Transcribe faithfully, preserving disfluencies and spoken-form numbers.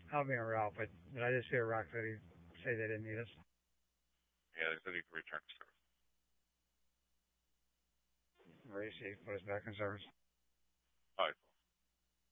I'll be in Ralph, but did I just hear Rock City say they didn't need us? Yeah, they said you could return to service. Racy put us back in service. All right.